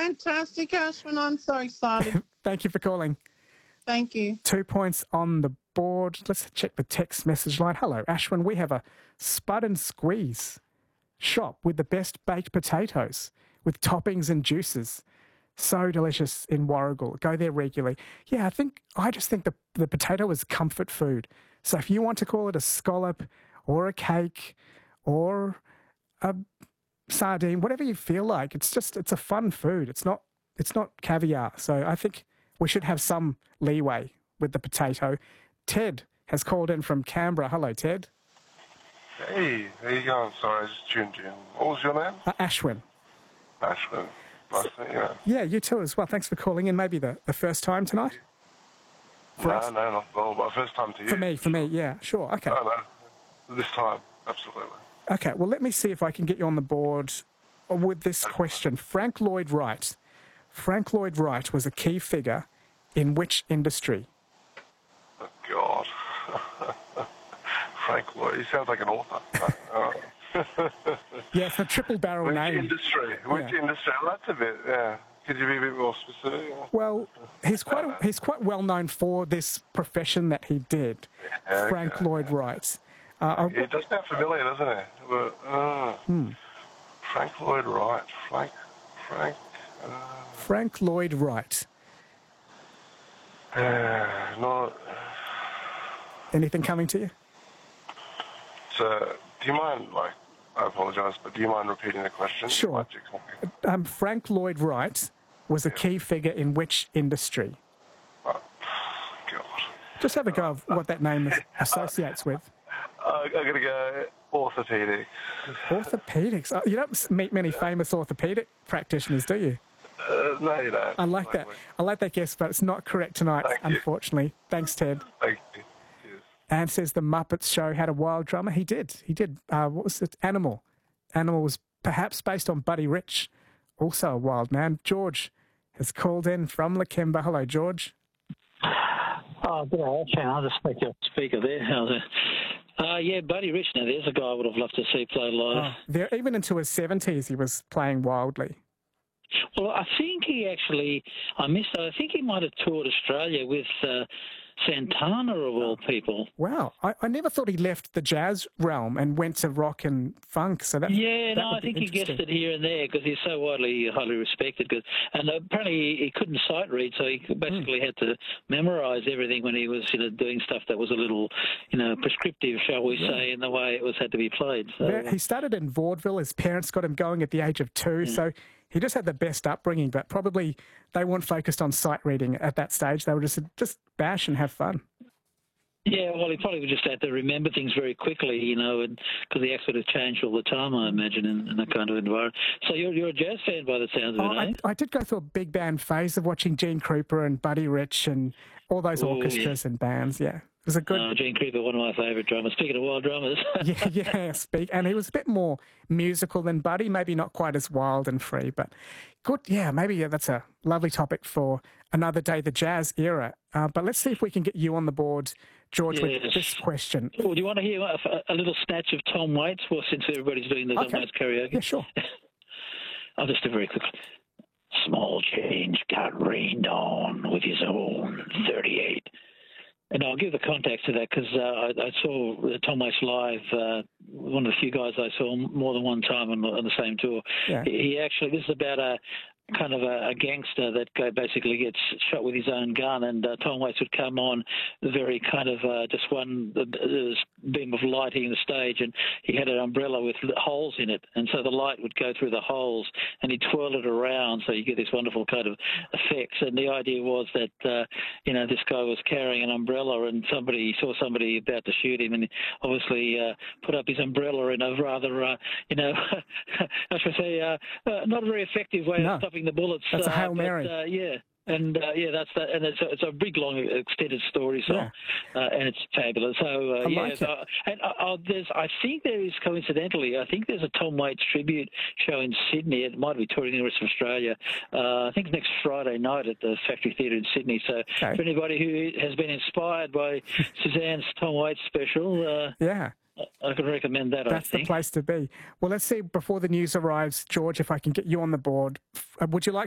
Fantastic, Ashwin. I'm so excited. Thank you for calling. Thank you. 2 points on the board. Let's check the text message line. Hello, Ashwin. We have a Spud and Squeeze shop with the best baked potatoes with toppings and juices. So delicious in Warragul. Go there regularly. Yeah, I just think the potato is comfort food. So if you want to call it a scallop or a cake or a sardine, whatever you feel like, it's a fun food. It's not caviar. So I think we should have some leeway with the potato. Ted has called in from Canberra. Hello, Ted. Hey, how you going? Sorry, I just tuned in. What was your name? Ashwin. Ashwin. Nice to meet you. Yeah, you too as well. Thanks for calling in. Maybe the first time tonight? No, not at all. But first time to you. For me, yeah, sure. Okay. No. This time, absolutely. Okay, well, let me see if I can get you on the board with this question. Frank Lloyd Wright. Frank Lloyd Wright was a key figure in which industry? Oh, God. Frank Lloyd. He sounds like an author. Yeah, it's a triple barrel name. Which industry? Well, that's a bit, yeah. Could you be a bit more specific? Well, he's quite well known for this profession that he did, Frank Lloyd Wright. He does sound familiar, doesn't he? But, Frank Lloyd Wright. Frank Lloyd Wright. Not. Anything coming to you? So, do you mind, I apologise, but do you mind repeating the question? Sure. Frank Lloyd Wright was a key figure in which industry? Oh, God. Just have a go of what that name associates with. I'm going to go orthopaedics. Orthopaedics? You don't meet many famous orthopaedic practitioners, do you? No, you don't. I like that. I like that guess, but it's not correct tonight, unfortunately. Thanks, Ted. Thank you. Cheers. And says the Muppets show had a wild drummer. He did. What was it? Animal. Animal was perhaps based on Buddy Rich, also a wild man. George has called in from Lakemba. Hello, George. Oh, good afternoon. I'll just make your speaker there. How's it? Yeah, Buddy Rich. Now, there's a guy I would have loved to see play live. Even into his 70s, he was playing wildly. Well, I think I think he might have toured Australia with Santana, of all people. Wow. I never thought he left the jazz realm and went to rock and funk. So I think he guessed it here and there because he's so highly respected. And apparently he couldn't sight read, so he basically had to memorise everything when he was doing stuff that was a little prescriptive, shall we say, in the way it had to be played. So, he started in vaudeville. His parents got him going at the age of 2, so he just had the best upbringing, but probably they weren't focused on sight reading at that stage. They were just bash and have fun. Yeah, well, he probably would just have to remember things very quickly, because the acts would have changed all the time, I imagine, in that kind of environment. So you're a jazz fan by the sounds of it, eh? I did go through a big band phase of watching Gene Krupa and Buddy Rich and all those orchestras and bands, yeah. It was a good... Gene Krupa, one of my favourite drummers. Speaking of wild drummers. And he was a bit more musical than Buddy, maybe not quite as wild and free, but good. Yeah, maybe that's a lovely topic for another day, the jazz era. But let's see if we can get you on the board, George, with this question. Well, do you want to hear a little snatch of Tom Waits since everybody's doing the Tom Waits karaoke? Yeah, sure. I'll just do very quickly. Small change got rained on with his own 38. And I'll give the context to that because I saw Tom Waits live, one of the few guys I saw more than one time on the same tour. Yeah. This is about a kind of a gangster that basically gets shot with his own gun, and Tom Waits would come on very kind of just one beam of light hitting the stage, and he had an umbrella with holes in it, and so the light would go through the holes, and he'd twirl it around, so you get this wonderful kind of effects. And the idea was that this guy was carrying an umbrella, and he saw somebody about to shoot him, and obviously put up his umbrella in a rather I should say not a very effective way of stopping the bullets. That's a Hail Mary. That's that, and it's a big, long, extended story song, and it's fabulous. So I think there is coincidentally, there's a Tom Waits tribute show in Sydney. It might be touring the rest of Australia. I think it's next Friday night at the Factory Theatre in Sydney. So for anybody who has been inspired by Suzanne's Tom Waits special, I can recommend that. That's the place to be. Well, let's see before the news arrives, George, if I can get you on the board. Would you like